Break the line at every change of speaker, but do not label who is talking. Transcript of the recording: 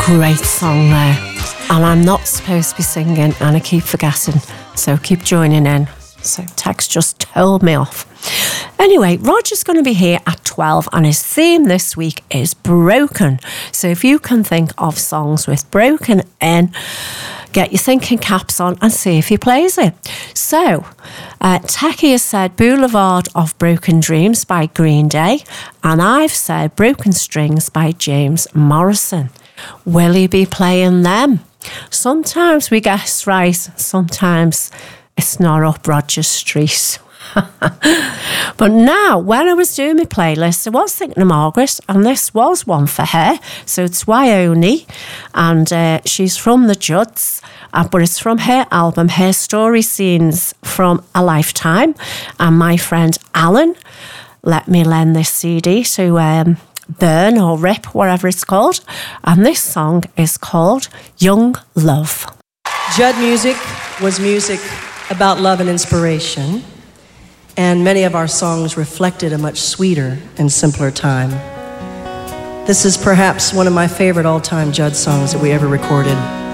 Great song there. And I'm not supposed to be singing and I keep forgetting. So keep joining in. So Tex just told me off. Anyway, Roger's going to be here at 12 and his theme this week is Broken. So if you can think of songs with Broken in, get your thinking caps on and see if he plays it. So, Techie has said Boulevard of Broken Dreams by Green Day, and I've said Broken Strings by James Morrison. Will he be playing them? Sometimes we guess right, sometimes it's not up Roger's street. But now, when I was doing my playlist, I was thinking of Margaret, and this was one for her. So it's Wyoni, and she's from the Judds, but it's from her album, Her Story Scenes from a Lifetime. And my friend Alan let me lend this CD to burn or rip, whatever it's called. And this song is called Young Love.
Judd music was music about love and inspiration. And many of our songs reflected a much sweeter and simpler time. This is perhaps one of my favorite all-time Judd songs that we ever recorded.